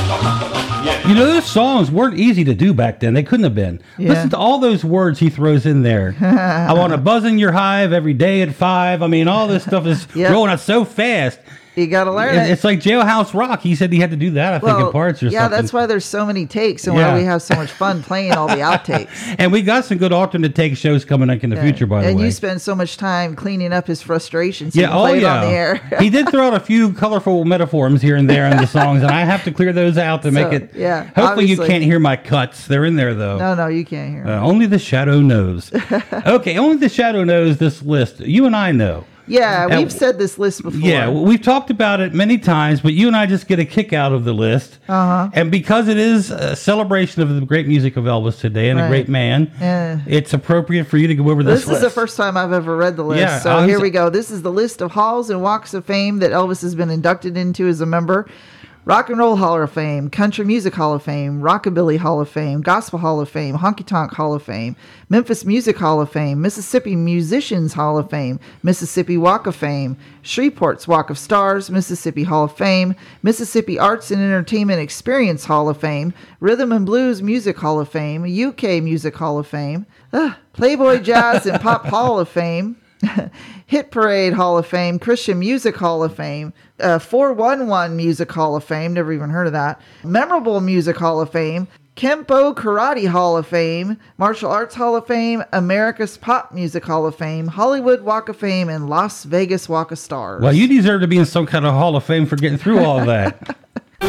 You know, those songs weren't easy to do back then. They couldn't have been. Yeah. Listen to all those words he throws in there. I want to buzz in your hive every day at 5. I mean, all this stuff is Yep. rolling out so fast. You got to learn it. It's like Jailhouse Rock. He said he had to do that, I think, in parts or something. Yeah, that's why there's so many takes and Yeah. why we have so much fun playing all the outtakes. And we got some good alternate take shows coming up in the future, by the way. And you spend so much time cleaning up his frustrations. So Yeah, you can play it on the air. He did throw out a few colorful metaphors here and there in the songs, and I have to clear those out to make it. Yeah, Hopefully, you obviously. can't hear my cuts. They're in there, though. No, you can't hear. Only the shadow knows. Okay, only the shadow knows this list. You and I know. Yeah, we've said this list before. Yeah, we've talked about it many times, but you and I just get a kick out of the list. Uh-huh. And because it is a celebration of the great music of Elvis today and a Right. great man, it's appropriate for you to go over this list. This is the first time I've ever read the list. Yeah, so here we go. This is the list of halls and walks of fame that Elvis has been inducted into as a member. Rock and Roll Hall of Fame, Country Music Hall of Fame, Rockabilly Hall of Fame, Gospel Hall of Fame, Honky Tonk Hall of Fame, Memphis Music Hall of Fame, Mississippi Musicians Hall of Fame, Mississippi Walk of Fame, Shreveport's Walk of Stars, Mississippi Hall of Fame, Mississippi Arts and Entertainment Experience Hall of Fame, Rhythm and Blues Music Hall of Fame, UK Music Hall of Fame, Playboy Jazz and Pop Hall of Fame, Hit Parade Hall of Fame, Christian Music Hall of Fame, 411 Music Hall of Fame, never even heard of that, Memorable Music Hall of Fame, Kempo Karate Hall of Fame, Martial Arts Hall of Fame, America's Pop Music Hall of Fame, Hollywood Walk of Fame, and Las Vegas Walk of Stars. Well, you deserve to be in some kind of Hall of Fame for getting through all of that.